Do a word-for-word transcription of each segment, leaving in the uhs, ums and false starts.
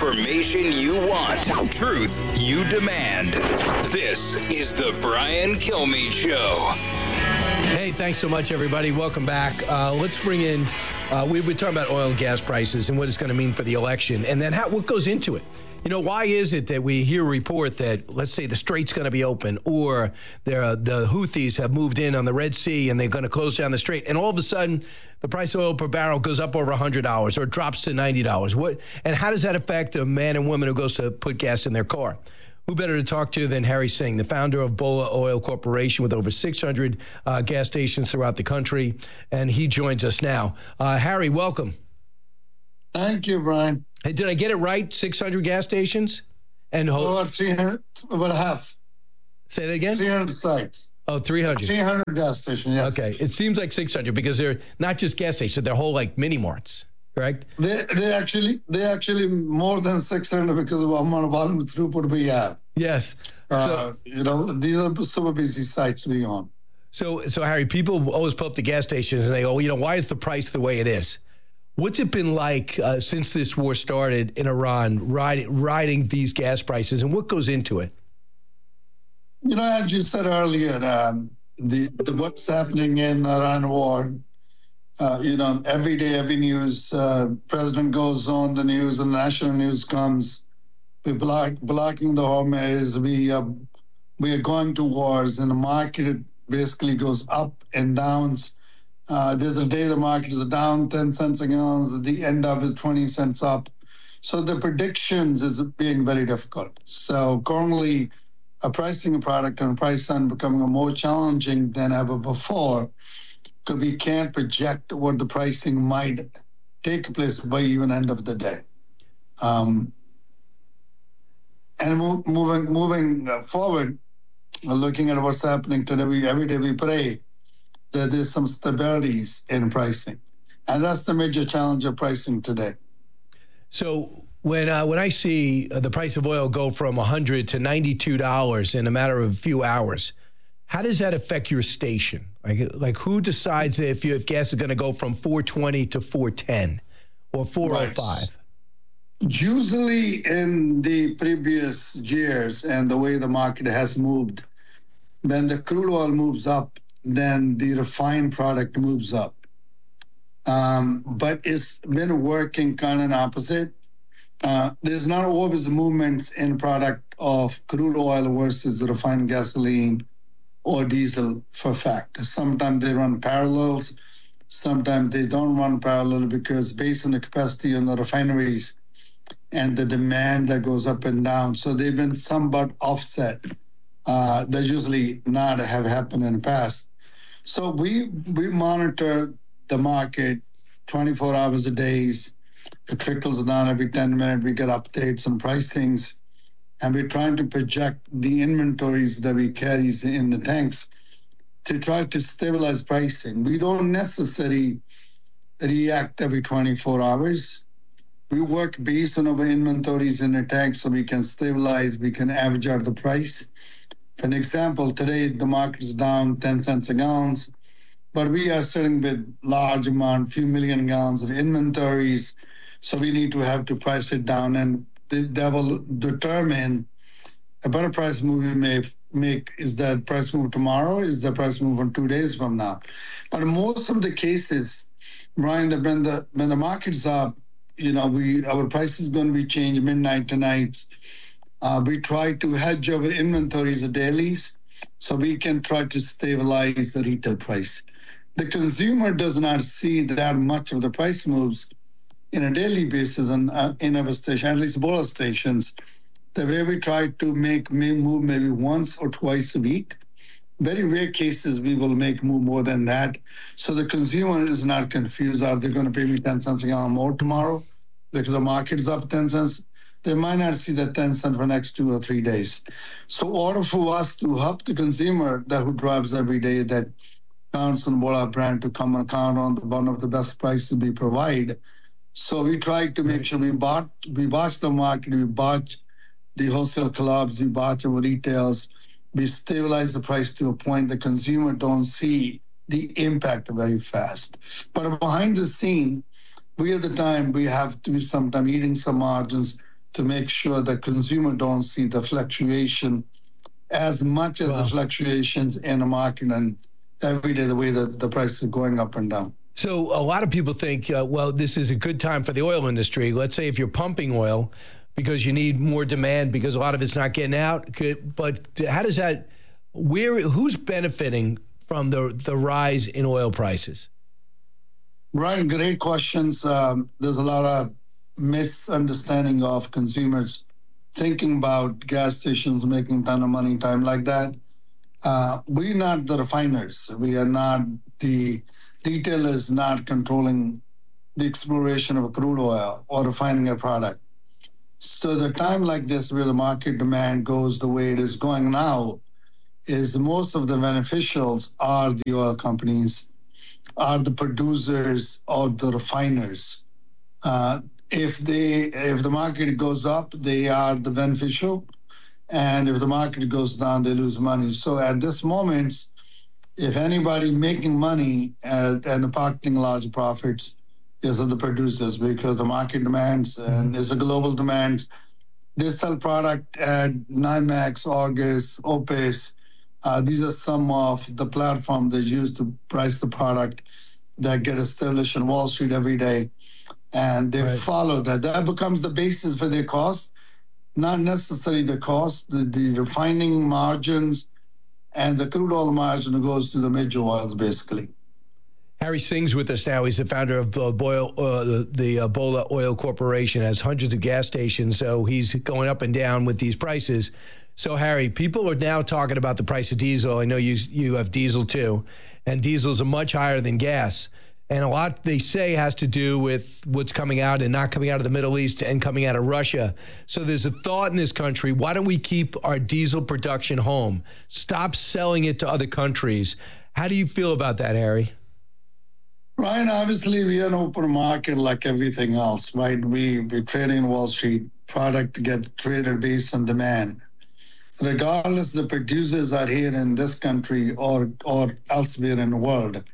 Information you want. Truth you demand. This is the Brian Kilmeade Show. Hey, thanks so much, everybody. Welcome back. Uh, let's bring in, uh, we were talking about oil and gas prices and what it's going to mean for the election, and then how, what goes into it. You know, why is it that we hear a report that, let's say, the Strait's going to be open, or the Houthis have moved in on the Red Sea and they're going to close down the Strait, and all of a sudden the price of oil per barrel goes up over one hundred dollars or it drops to ninety dollars? What, and how does that affect a man and woman who goes to put gas in their car? Who better to talk to than Harry Singh, the founder of Bola Oil Corporation with over six hundred uh, gas stations throughout the country, and he joins us now. Uh, Harry, welcome. Thank you, Brian. Hey, did I get it right? six hundred gas stations? And ho- Over three hundred, about half. Say that again? three hundred sites. Oh, three hundred. three hundred gas stations, yes. Okay. It seems like six hundred because they're not just gas stations, they're whole like mini marts, correct? They they actually they actually more than six hundred because of the amount of volume throughput we have. Yes. Uh, so, you know, these are super busy sites we own. So, so Harry, people always pull up the gas stations and they go, well, you know, why is the price the way it is? What's it been like uh, since this war started in Iran, riding, riding these gas prices, and what goes into it? You know, as you said earlier, um, the, the what's happening in Iran war, uh, you know, every day, every news, uh, president goes on the news and national news comes. We're block, blocking the Hormuz. We, uh, we are going to wars, and the market basically goes up and downs. Uh, there's a day the market is down ten cents a gallon, at the end of it, twenty cents up. So the predictions is being very difficult. So currently, a pricing a product and a price on becoming more challenging than ever before, because we can't project what the pricing might take place by even end of the day. Um, and mo- moving moving forward, looking at what's happening today, we, every day we pray that there's some stabilities in pricing. And that's the major challenge of pricing today. So when uh, when I see uh, the price of oil go from one hundred to ninety-two dollars in a matter of a few hours, how does that affect your station? Like, like who decides if you if gas is going to go from four twenty to four ten or four oh five? Right. Usually in the previous years and the way the market has moved, when the crude oil moves up, then the refined product moves up. Um, but it's been working kind of opposite. Uh, there's not always movements in product of crude oil versus refined gasoline or diesel for fact. Sometimes they run parallels. Sometimes they don't run parallel because based on the capacity on the refineries and the demand that goes up and down. So they've been somewhat offset. Uh, that usually not have happened in the past. So we we monitor the market twenty-four hours a day. It trickles down every ten minutes. We get updates on pricings, and we're trying to project the inventories that we carry in the tanks to try to stabilize pricing. We don't necessarily react every twenty-four hours. We work based on our inventories in the tanks so we can stabilize, we can average out the price. For an example, today the market is down ten cents a gallon, but we are sitting with large amount, few million gallons of inventories, so we need to have to price it down, and that will determine a better price move we may make. Is that price move tomorrow? Is the price move on two days from now? But in most of the cases, Brian, when the when the market's up, you know, we our price is going to be changed midnight to night. Uh, we try to hedge our inventories of dailies so we can try to stabilize the retail price. The consumer does not see that much of the price moves in a daily basis on, uh, in our station, at least Bola stations. The way we try to make may move maybe once or twice a week. Very rare cases we will make move more than that. So the consumer is not confused. Are they going to pay me ten cents a gallon more tomorrow because the market is up ten cents? They might not see that ten cents for the next two or three days. So in order for us to help the consumer that who drives every day, that counts on Bola brand to come and count on one of the best prices we provide. So we try to make sure we bought, we watch the market, we watch the wholesale clubs, we watch our retails, we stabilize the price to a point the consumer don't see the impact very fast. But behind the scene, we at the time, we have to be sometimes eating some margins to make sure the consumer don't see the fluctuation as much as wow. the fluctuations in the market and every day the way that the price is going up and down. So a lot of people think, uh, well, this is a good time for the oil industry. Let's say if you're pumping oil because you need more demand because a lot of it's not getting out. But how does that, where, who's benefiting from the, the rise in oil prices? Ryan, great questions. Um, there's a lot of misunderstanding of consumers thinking about gas stations making a ton of money, time like that. Uh, we're not the refiners. We are not the retailers not controlling the exploration of a crude oil or refining a product. So the time like this where the market demand goes the way it is going now is most of the beneficials are the oil companies, are the producers or the refiners. Uh, if they if the market goes up, they are the beneficial. And if the market goes down, they lose money. So at this moment, if anybody making money uh, and pocketing large profits is the producers because the market demands and there's a global demand. They sell product at NYMEX, August, OPIS. Uh, these are some of the platforms they use to price the product that get established on Wall Street every day. And they right. follow that. That becomes the basis for their cost. Not necessarily the cost, the, the refining margins and the crude oil margin goes to the major oils, basically. Harry Singh's with us now. He's the founder of uh, Boyle, uh, the, the uh, Bola Oil Corporation, has hundreds of gas stations, so he's going up and down with these prices. So, Harry, people are now talking about the price of diesel. I know you you have diesel, too, and diesels are much higher than gas. And a lot, they say, has to do with what's coming out and not coming out of the Middle East and coming out of Russia. So there's a thought in this country, why don't we keep our diesel production home? Stop selling it to other countries. How do you feel about that, Harry? Ryan, obviously, we are an open market like everything else, right? We, we trade in Wall Street. Product get traded based on demand. Regardless, the producers are here in this country or, or elsewhere in the world.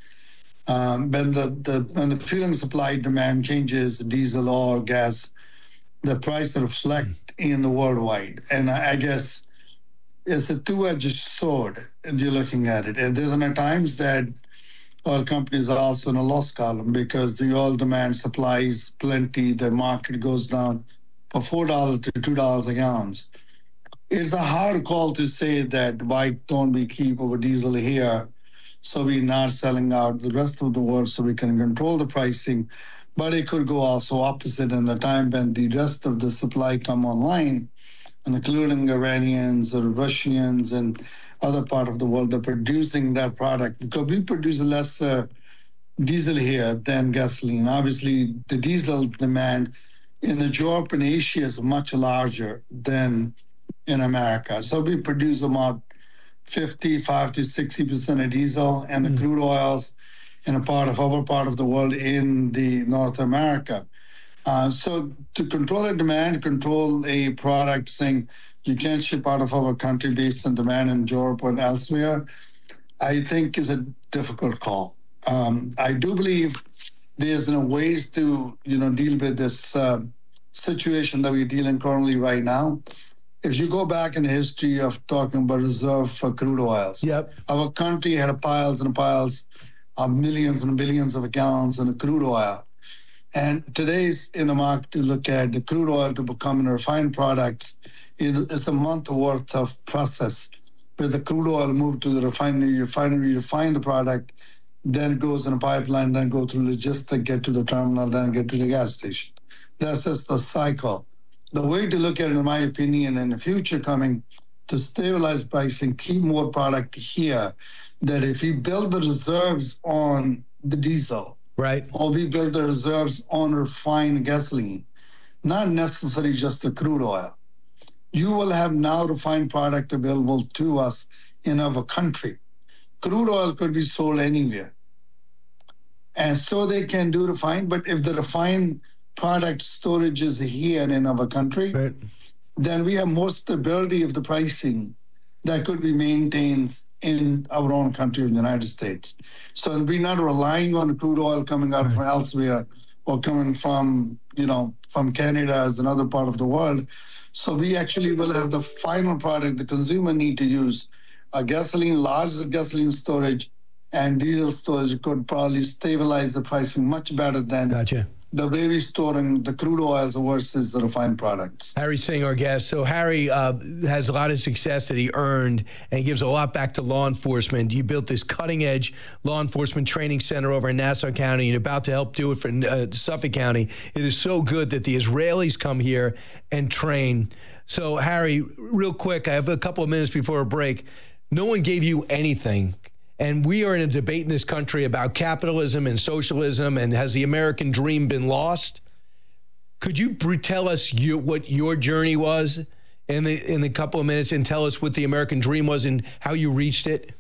Um, when the, the when the fueling supply demand changes, diesel or gas, the price reflect in the worldwide. And I, I guess it's a two-edged sword if you're looking at it. And there's at times that oil companies are also in a loss column because the oil demand supply is plenty. The market goes down from four dollars to two dollars a gallon. It's a hard call to say that why don't we keep our diesel here so we're not selling out the rest of the world so we can control the pricing. But it could go also opposite in the time when the rest of the supply come online, including Iranians or Russians and other part of the world that are producing that product. Because we produce less uh, diesel here than gasoline. Obviously, the diesel demand in Europe and Asia is much larger than in America. So we produce about fifty-five to sixty percent of diesel and the mm. crude oils in a part of our part of the world in the North America. Uh, so to control the demand, control a product saying you can't ship out of our country based on demand in Europe and elsewhere, I think is a difficult call. Um, I do believe there's no ways to, you know, deal with this uh, situation that we're dealing currently right now. If you go back in the history of talking about reserve for crude oils, yep. our country had piles and piles of millions and billions of gallons in crude oil. And today's in the market to look at the crude oil to become a refined product, it's a month worth of process where the crude oil moved to the refinery, refinery, refine the product, then goes in a pipeline, then go through logistics, get to the terminal, then get to the gas station. That's just the cycle. The way to look at it, in my opinion, in the future coming to stabilize pricing, keep more product here, that if we build the reserves on the diesel, right, or we build the reserves on refined gasoline, not necessarily just the crude oil, you will have now refined product available to us in our country. Crude oil could be sold anywhere. And so they can do refined, but if the refined product storage is here in our country, right, then we have more stability of the pricing that could be maintained in our own country, in the United States. So we're not relying on crude oil coming out right. from elsewhere or coming from, you know, from Canada as another part of the world. So we actually will have the final product the consumer need to use. A gasoline, large gasoline storage and diesel storage could probably stabilize the pricing much better than Gotcha. the way we storing the crude oils versus the refined products. Harry Singh, our guest. So Harry uh, has a lot of success that he earned and gives a lot back to law enforcement. You built this cutting-edge law enforcement training center over in Nassau County and about to help do it for uh, Suffolk County. It is so good that the Israelis come here and train. So Harry, real quick, I have a couple of minutes before a break. No one gave you anything. And we are in a debate in this country about capitalism and socialism, and has the American dream been lost? Could you tell us you, what your journey was in the in the couple of minutes, and tell us what the American dream was and how you reached it?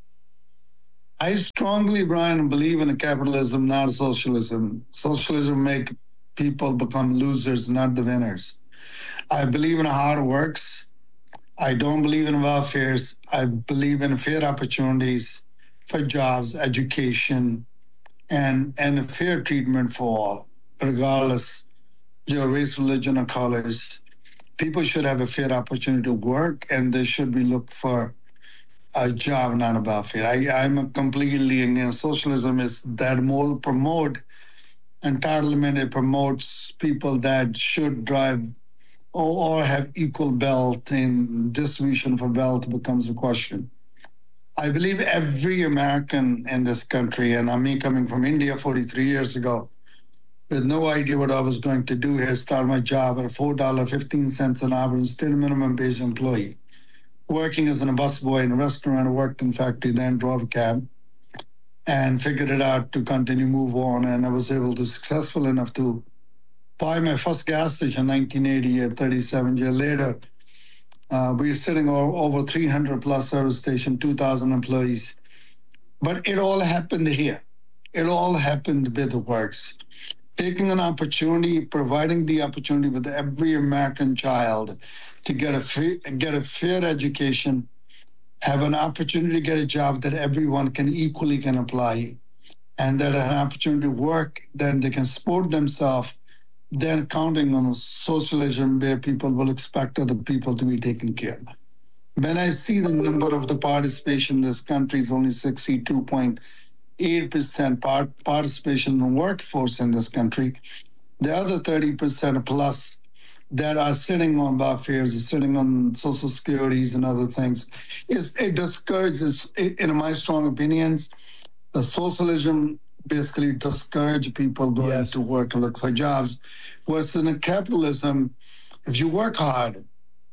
I strongly, Brian, believe in a capitalism, not a socialism. Socialism make people become losers, not the winners. I believe in hard works. I don't believe in welfares. I believe in fair opportunities for jobs, education, and, and fair treatment for all, regardless your race, religion, or colors. People should have a fair opportunity to work, and they should be looked for a job, not a welfare. I, I'm completely against socialism. Is that more promote entitlement? It promotes people that should drive or, or have equal wealth, and distribution of wealth becomes a question. I believe every American in this country, and I'm me coming from India forty-three years ago, with no idea what I was going to do here, start my job at four dollars and fifteen cents an hour instead of minimum wage employee. Working as a busboy in a restaurant, I worked in factory, then drove a cab, and figured it out to continue move on. And I was able to successful enough to buy my first gas station in nineteen eighty-eight, thirty-seven years later. Uh, we are sitting over, over three hundred plus service station, two thousand employees. But it all happened here. It all happened with the works. Taking an opportunity, providing the opportunity with every American child to get a free, get a fair education, have an opportunity to get a job that everyone can equally can apply, and that an opportunity to work, then they can support themselves, then counting on socialism where people will expect other people to be taken care of. When I see the number of the participation in this country is only sixty-two point eight percent part participation in the workforce in this country, the other thirty percent plus that are sitting on welfare, sitting on social securities and other things, is it discourages, in my strong opinions, the socialism basically discourage people going yes. to work and look for jobs. Whereas in capitalism, if you work hard,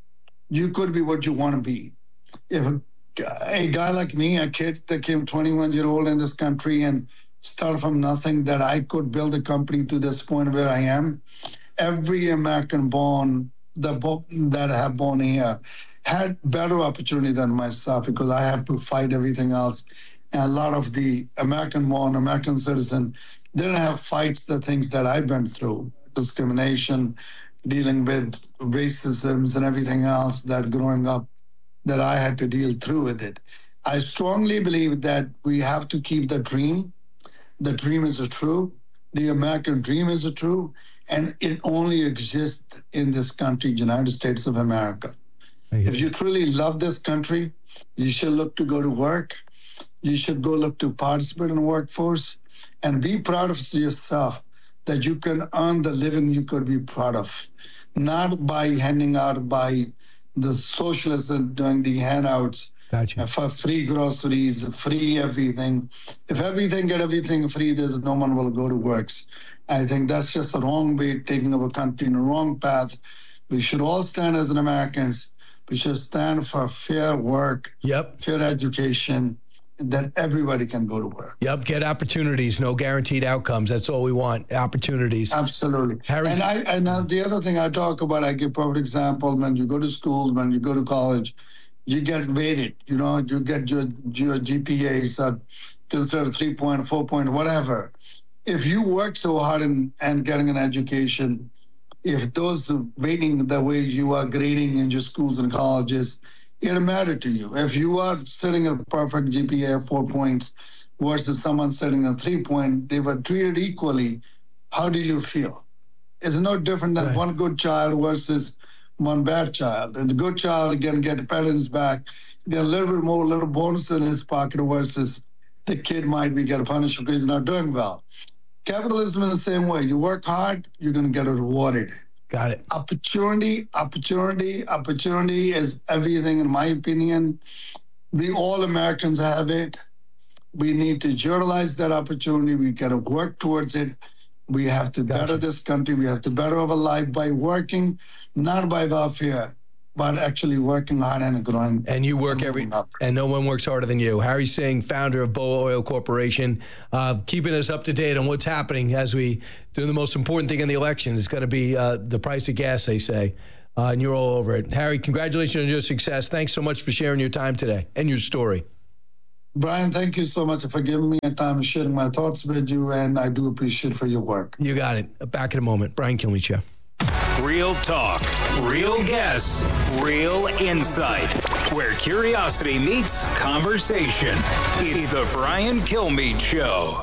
you could be what you want to be. If a, a guy like me, a kid that came twenty-one year old in this country and started from nothing, that I could build a company to this point where I am, every American born that, that have born here had better opportunity than myself, because I have to fight everything else. And a lot of the American-born, American citizen didn't have fights, the things that I've been through, discrimination, dealing with racisms and everything else that growing up, that I had to deal through with it. I strongly believe that we have to keep the dream. The dream is a true. The American dream is a true. And it only exists in this country, United States of America. If you truly love this country, you should look to go to work. You should go look to participate in the workforce and be proud of yourself that you can earn the living you could be proud of, not by handing out by the socialists and doing the handouts gotcha. for free groceries, free everything. If everything get everything free, there's no one will go to works. I think that's just the wrong way, taking our country in the wrong path. We should all stand as an Americans. We should stand for fair work, yep. fair education, that everybody can go to work. Yep, get opportunities, no guaranteed outcomes. That's all we want, opportunities. Absolutely. Harry, and I and uh, the other thing I talk about, I give perfect example, when you go to school, when you go to college, you get rated, you know, you get your, your G P As are considered three point, four point, whatever. If you work so hard in, and getting an education, if those rating the way you are grading in your schools and colleges, it'll matter to you. If you are sitting at a perfect G P A of four points versus someone sitting at three point, they were treated equally. how do you feel? It's no different than Right. one good child versus one bad child. And the good child can get a pat on his back, get a little bit more, little bonus in his pocket versus the kid might be get punished because he's not doing well. Capitalism is the same way. You work hard, you're going to get rewarded. Got it. Opportunity, opportunity, opportunity is everything, in my opinion. We all Americans have it. We need to utilize that opportunity. We got to work towards it. We have to Gotcha. better this country. We have to better our life by working, not by welfare, but actually working hard and growing. And you work every, moving up. and no one works harder than you. Harry Singh, founder of B O A Oil Corporation, uh, keeping us up to date on what's happening as we do the most important thing in the election. It's going to be uh, the price of gas, they say, uh, and you're all over it. Harry, congratulations on your success. Thanks so much for sharing your time today and your story. Brian, thank you so much for giving me a time and sharing my thoughts with you, and I do appreciate for your work. You got it. Back in a moment. Brian Kilmeade Show. Real talk, real guests, real insight. Where curiosity meets conversation. It's the Brian Kilmeade Show.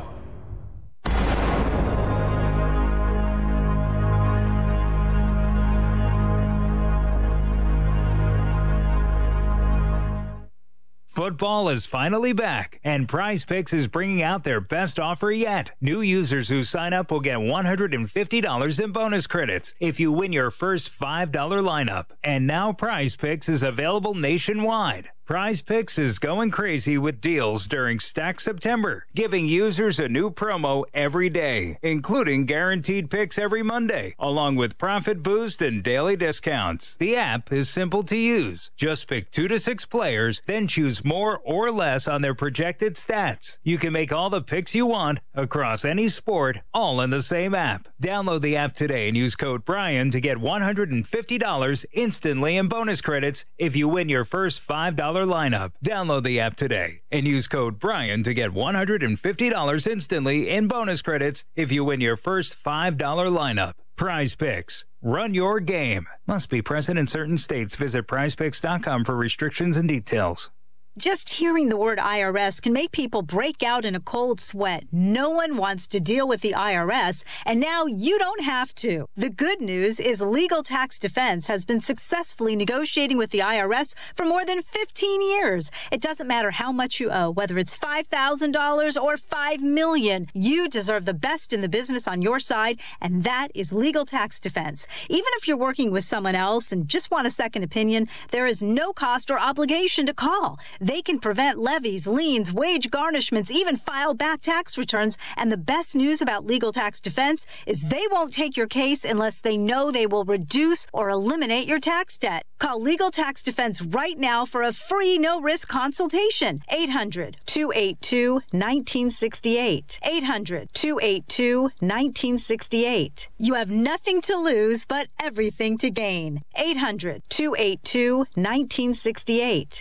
Football is finally back, and Prize Picks is bringing out their best offer yet. New users who sign up will get one hundred fifty dollars in bonus credits if you win your first five dollar lineup. And now Prize Picks is available nationwide. Prize Picks is going crazy with deals during Stack September, giving users a new promo every day, including guaranteed picks every Monday, along with profit boost and daily discounts. The app is simple to use. Just pick two to six players, then choose more or less on their projected stats. You can make all the picks you want across any sport, all in the same app. Download the app today and use code Brian to get one hundred fifty dollars instantly in bonus credits if you win your first five dollar lineup. Download the app today and use code Brian to get one hundred fifty dollars instantly in bonus credits if you win your first five dollar lineup. Prize Picks. Run your game. Must be present in certain states. Visit prize picks dot com for restrictions and details. Just hearing the word I R S can make people break out in a cold sweat. No one wants to deal with the I R S, and now you don't have to. The good news is Legal Tax Defense has been successfully negotiating with the I R S for more than fifteen years. It doesn't matter how much you owe, whether it's five thousand dollars or five million dollars. You deserve the best in the business on your side, and that is Legal Tax Defense. Even if you're working with someone else and just want a second opinion, there is no cost or obligation to call. They can prevent levies, liens, wage garnishments, even file back tax returns. And the best news about Legal Tax Defense is they won't take your case unless they know they will reduce or eliminate your tax debt. Call Legal Tax Defense right now for a free no-risk consultation. eight hundred, two eight two, one nine six eight. eight hundred, two eight two, one nine six eight. You have nothing to lose but everything to gain. eight hundred, two eight two, one nine six eight.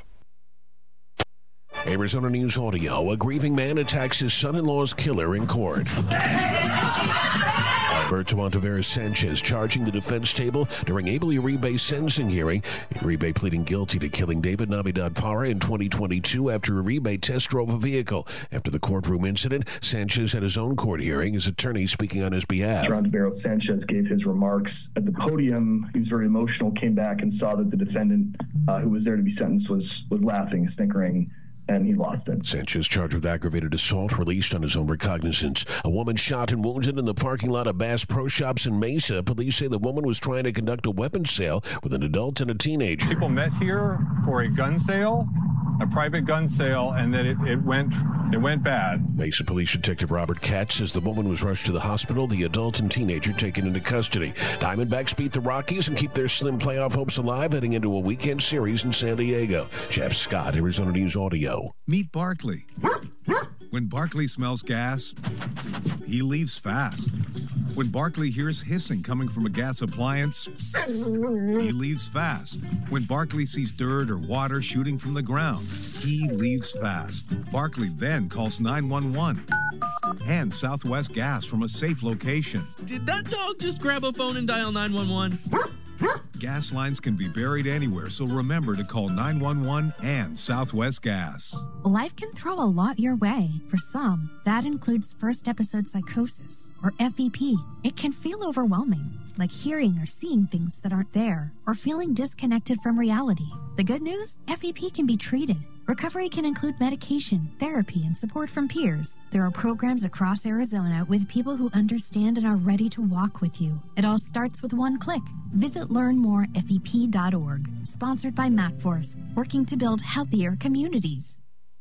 Arizona News Audio. A grieving man attacks his son-in-law's killer in court. Alberto Ontiveros Sanchez charging the defense table during Abel Uribe's sentencing hearing. Uribe pleading guilty to killing David Navidad Parra in twenty twenty-two after Uribe test drove a vehicle. After the courtroom incident, Sanchez had his own court hearing, his attorney speaking on his behalf. Ontiveros Sanchez gave his remarks at the podium. He was very emotional, came back and saw that the defendant uh, who was there to be sentenced was, was laughing, snickering, and he lost it. Sanchez charged with aggravated assault, released on his own recognizance. A woman shot and wounded in the parking lot of Bass Pro Shops in Mesa. Police say the woman was trying to conduct a weapons sale with an adult and a teenager. People met here for a gun sale, a private gun sale, and then it, it went it went bad. Mesa Police Detective Robert Katz says the woman was rushed to the hospital, the adult and teenager taken into custody. Diamondbacks beat the Rockies and keep their slim playoff hopes alive heading into a weekend series in San Diego. Jeff Scott, Arizona News Audio. Meet Barkley. When Barkley smells gas, he leaves fast. When Barkley hears hissing coming from a gas appliance, he leaves fast. When Barkley sees dirt or water shooting from the ground, he leaves fast. Barkley then calls nine one one and Southwest Gas from a safe location. Did that dog just grab a phone and dial nine one one? gas lines can be buried anywhere, so remember to call nine one one and Southwest Gas. Life can throw a lot your way. For some, that includes first episode psychosis, or F E P. It can feel overwhelming, like hearing or seeing things that aren't there, or feeling disconnected from reality. The good news? F E P can be treated. Recovery can include medication, therapy, and support from peers. There are programs across Arizona with people who understand and are ready to walk with you. It all starts with one click. Visit learn more F E P dot org. Sponsored by MacForce, working to build healthier communities.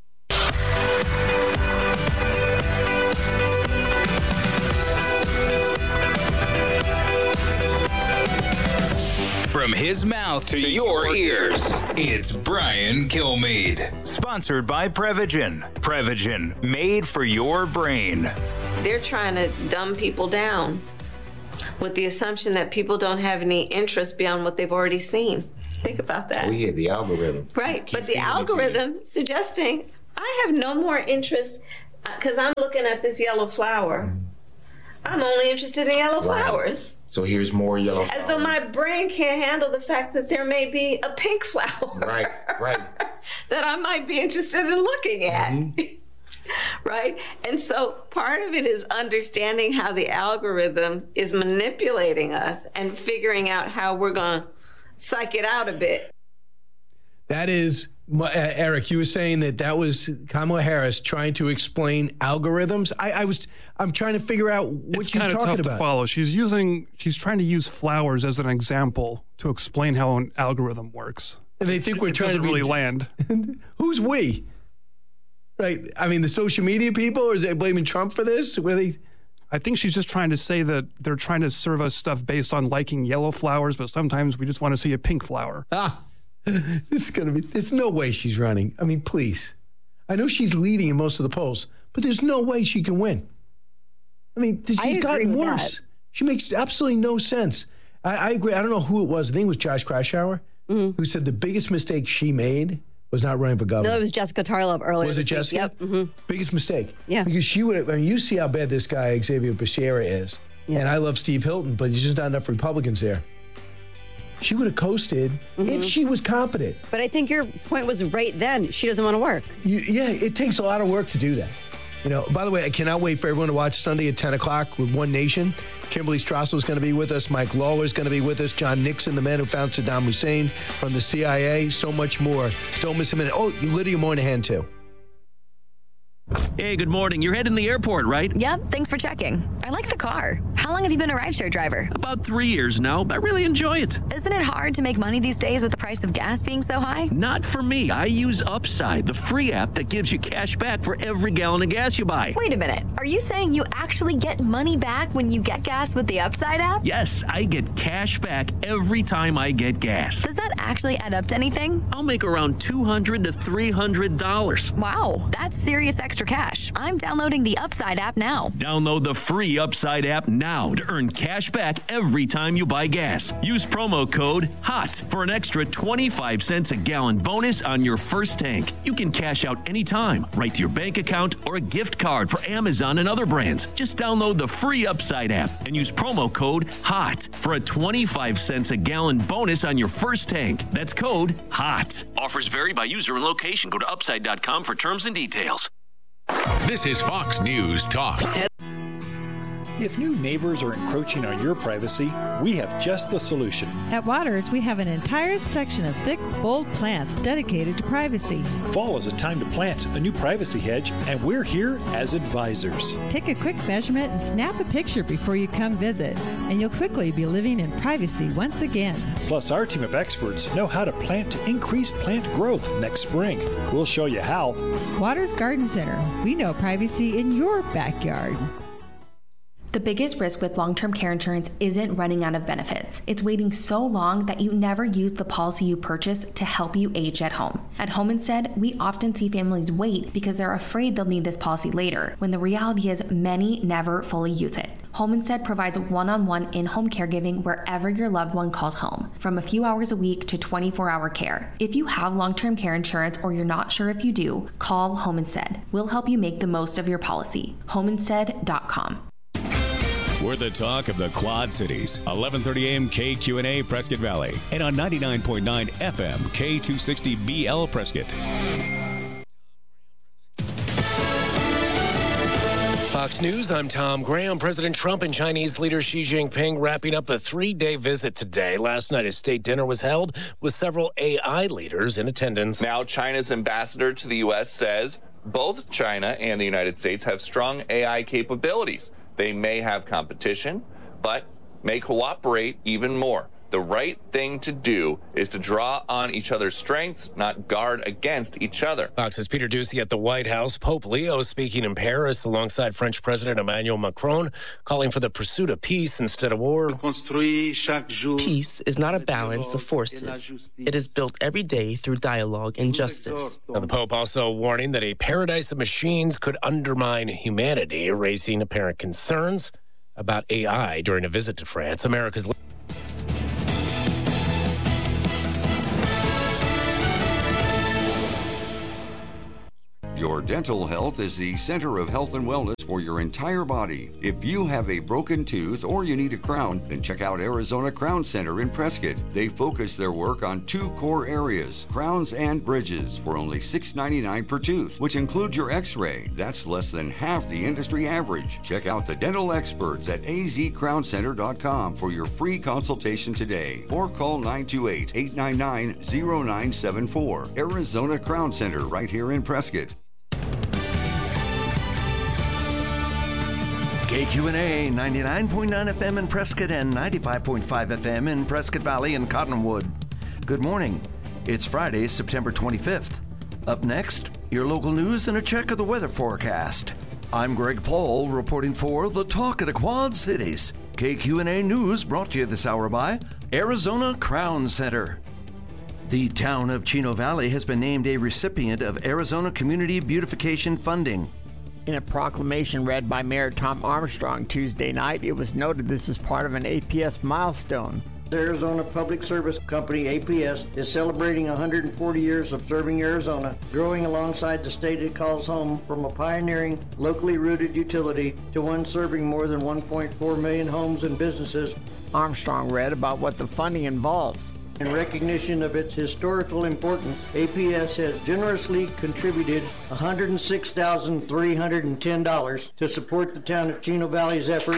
From his mouth to, to your ears, it's Brian Kilmeade. Sponsored by Prevagen. Prevagen, made for your brain. They're trying to dumb people down with the assumption that people don't have any interest beyond what they've already seen. Think about that. Oh, yeah, the algorithm. Right, but the algorithm suggesting I have no more interest because I'm looking at this yellow flower. I'm only interested in yellow Right. flowers. So here's more yellow flowers. As though my brain can't handle the fact that there may be a pink flower. Right, right. that I might be interested in looking at. Mm-hmm. Right? And so part of it is understanding how the algorithm is manipulating us and figuring out how we're going to psych it out a bit. That is, uh, Eric, you were saying that that was Kamala Harris trying to explain algorithms. I, I was, I'm trying to figure out what it's she's kind of talking tough about. to follow. She's using, she's trying to use flowers as an example to explain how an algorithm works. And they think we're it trying to doesn't be, really land. Who's we? Right. I mean, the social media people, or is they blaming Trump for this? Where they? I think she's just trying to say that they're trying to serve us stuff based on liking yellow flowers, but sometimes we just want to see a pink flower. Ah. This is going to be, there's no way she's running. I mean, please. I know she's leading in most of the polls, but there's no way she can win. I mean, she's gotten worse. That. She makes absolutely no sense. I, I agree. I don't know who it was. I think it was Josh Krasauer, mm-hmm. who said the biggest mistake she made was not running for governor. No, it was Jessica Tarlov earlier. Was it Jessica? Yep. Mm-hmm. Biggest mistake. Yeah. Because she would have, I mean, you see how bad this guy, Xavier Becerra, is. Yeah. And I love Steve Hilton, but there's just not enough Republicans there. She would have coasted mm-hmm. if she was competent. But I think your point was right then. She doesn't want to work. You, yeah, it takes a lot of work to do that. You know, by the way, I cannot wait for everyone to watch Sunday at ten o'clock with One Nation. Kimberly Strassel is going to be with us. Mike Lawler is going to be with us. John Nixon, the man who found Saddam Hussein from the C I A. So much more. Don't miss a minute. Oh, Lydia Moynihan, too. Hey, good morning. You're heading to the airport, right? Yep, thanks for checking. I like the car. How long have you been a rideshare driver? About three years now. I really enjoy it. Isn't it hard to make money these days with the price of gas being so high? Not for me. I use Upside, the free app that gives you cash back for every gallon of gas you buy. Wait a minute. Are you saying you actually get money back when you get gas with the Upside app? Yes, I get cash back every time I get gas. Does that actually add up to anything? I'll make around two hundred to three hundred dollars. Wow, that's serious extra cash. I'm downloading the Upside app now. Download the free Upside app now to earn cash back every time you buy gas. Use promo code HOT for an extra twenty-five cents a gallon bonus on your first tank. You can cash out anytime, right to your bank account or a gift card for Amazon and other brands. Just download the free Upside app and use promo code HOT for a twenty-five cents a gallon bonus on your first tank. That's code HOT. Offers vary by user and location. Go to upside dot com for terms and details. This is Fox News Talk. If new neighbors are encroaching on your privacy, we have just the solution. At Waters, we have an entire section of thick, bold plants dedicated to privacy. Fall is a time to plant a new privacy hedge, and we're here as advisors. Take a quick measurement and snap a picture before you come visit, and you'll quickly be living in privacy once again. Plus, our team of experts know how to plant to increase plant growth next spring. We'll show you how. Waters Garden Center. We know privacy in your backyard. The biggest risk with long-term care insurance isn't running out of benefits. It's waiting so long that you never use the policy you purchased to help you age at home. At Home Instead, we often see families wait because they're afraid they'll need this policy later, when the reality is many never fully use it. Home Instead provides one-on-one in-home caregiving wherever your loved one calls home, from a few hours a week to twenty-four hour care. If you have long-term care insurance or you're not sure if you do, call Home Instead. We'll help you make the most of your policy. home instead dot com. We're the talk of the Quad Cities. eleven thirty a.m. K Q N A Prescott Valley. And on ninety-nine point nine F M K two sixty B L Prescott. Fox News, I'm Tom Graham. President Trump and Chinese leader Xi Jinping wrapping up a three-day visit today. Last night, a state dinner was held with several A I leaders in attendance. Now, China's ambassador to the U S says both China and the United States have strong A I capabilities. They may have competition, but may cooperate even more. The right thing to do is to draw on each other's strengths, not guard against each other. Fox's Peter Doocy at the White House. Pope Leo speaking in Paris alongside French President Emmanuel Macron, calling for the pursuit of peace instead of war. Peace is not a balance of forces. It is built every day through dialogue and justice. Now, the Pope also warning that a paradise of machines could undermine humanity, raising apparent concerns about A I during a visit to France. America's Your dental health is the center of health and wellness for your entire body. If you have a broken tooth or you need a crown, then check out Arizona Crown Center in Prescott. They focus their work on two core areas, crowns and bridges, for only six dollars and ninety-nine cents per tooth, which includes your x-ray. That's less than half the industry average. Check out the dental experts at a z crown center dot com for your free consultation today, or call nine two eight, eight nine nine, zero nine seven four. Arizona Crown Center right here in Prescott. K Q N A ninety-nine point nine F M in Prescott and ninety-five point five F M in Prescott Valley and Cottonwood. Good morning. It's Friday, September twenty-fifth. Up next, your local news and a check of the weather forecast. I'm Greg Paul reporting for the Talk of the Quad Cities. K Q N A News brought to you this hour by Arizona Crown Center. The town of Chino Valley has been named a recipient of Arizona Community Beautification Funding. In a proclamation read by Mayor Tom Armstrong Tuesday night, it was noted this is part of an A P S milestone. The Arizona Public Service Company, A P S, is celebrating one hundred forty years of serving Arizona, growing alongside the state it calls home from a pioneering, locally rooted utility to one serving more than one point four million homes and businesses. Armstrong read about what the funding involves. In recognition of its historical importance, A P S has generously contributed one hundred six thousand three hundred ten dollars to support the town of Chino Valley's effort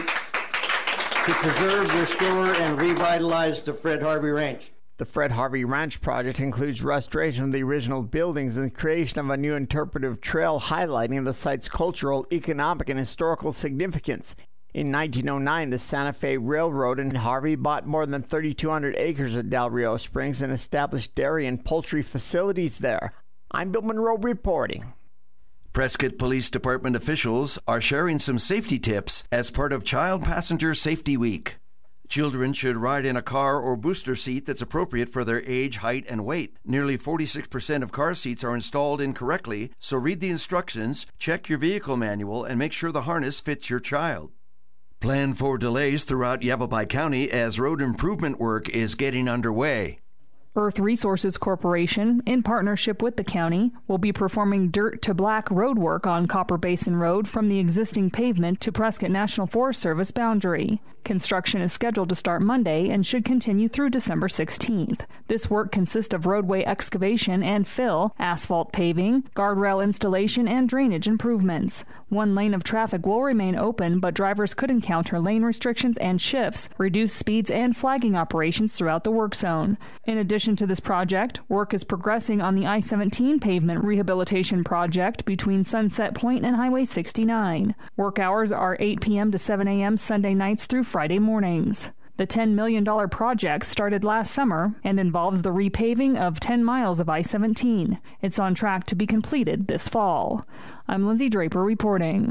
to preserve, restore, and revitalize the Fred Harvey Ranch. The Fred Harvey Ranch project includes restoration of the original buildings and creation of a new interpretive trail highlighting the site's cultural, economic, and historical significance. In nineteen oh nine, the Santa Fe Railroad and Harvey bought more than thirty-two hundred acres at Del Rio Springs and established dairy and poultry facilities there. I'm Bill Monroe reporting. Prescott Police Department officials are sharing some safety tips as part of Child Passenger Safety Week. Children should ride in a car or booster seat that's appropriate for their age, height, and weight. Nearly forty-six percent of car seats are installed incorrectly, so read the instructions, check your vehicle manual, and make sure the harness fits your child. Plan for delays throughout Yavapai County as road improvement work is getting underway. Earth Resources Corporation, in partnership with the county, will be performing dirt to black road work on Copper Basin Road from the existing pavement to Prescott National Forest Service boundary. Construction is scheduled to start Monday and should continue through December sixteenth. This work consists of roadway excavation and fill, asphalt paving, guardrail installation, and drainage improvements. One lane of traffic will remain open, but drivers could encounter lane restrictions and shifts, reduced speeds, and flagging operations throughout the work zone. In addition to this project, work is progressing on the I seventeen pavement rehabilitation project between Sunset Point and Highway sixty-nine. Work hours are eight p.m. to seven a.m. Sunday nights through Friday mornings. The ten million dollars project started last summer and involves the repaving of ten miles of I seventeen. It's on track to be completed this fall. I'm Lindsay Draper reporting.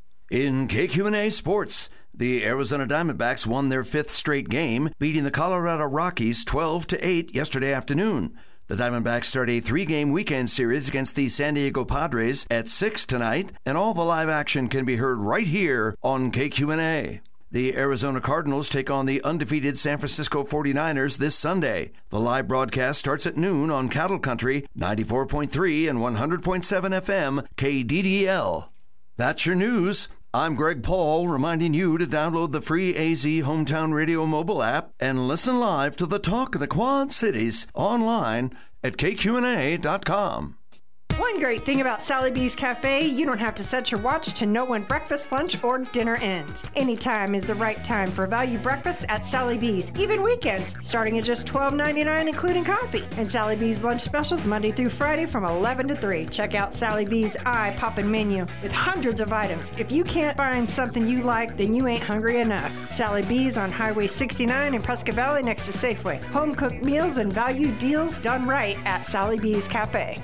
In K Q N A Sports, the Arizona Diamondbacks won their fifth straight game, beating the Colorado Rockies twelve to eight yesterday afternoon. The Diamondbacks start a three-game weekend series against the San Diego Padres at six tonight, and all the live action can be heard right here on K Q N A. The Arizona Cardinals take on the undefeated San Francisco forty-niners this Sunday. The live broadcast starts at noon on Cattle Country, ninety-four point three and one hundred point seven F M, K D D L. That's your news. I'm Greg Paul, reminding you to download the free A Z Hometown Radio mobile app and listen live to the Talk of the Quad Cities online at K Q N A dot com. One great thing about Sally B's Cafe, you don't have to set your watch to know when breakfast, lunch, or dinner ends. Anytime is the right time for value breakfast at Sally B's, even weekends, starting at just twelve ninety-nine, including coffee. And Sally B's lunch specials Monday through Friday from eleven to three. Check out Sally B's eye-poppin' menu with hundreds of items. If you can't find something you like, then you ain't hungry enough. Sally B's on Highway sixty-nine in Prescott Valley next to Safeway. Home-cooked meals and value deals done right at Sally B's Cafe.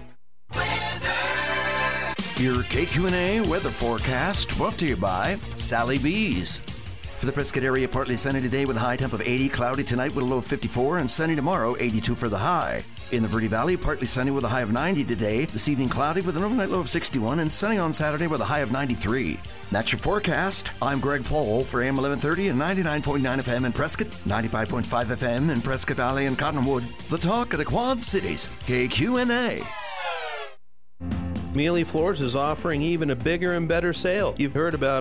Your K Q N A weather forecast brought to you by Sally B's. For the Prescott area, partly sunny today with a high temp of eighty, cloudy tonight with a low of fifty-four, and sunny tomorrow, eighty-two for the high. In the Verde Valley, partly sunny with a high of ninety today, this evening cloudy with an overnight low of sixty-one, and sunny on Saturday with a high of ninety-three. That's your forecast. I'm Greg Pohl for A M eleven thirty and ninety-nine point nine F M in Prescott, ninety-five point five F M in Prescott Valley and Cottonwood. The Talk of the Quad Cities, K Q N A. Mealy Floors is offering even a bigger and better sale. You've heard about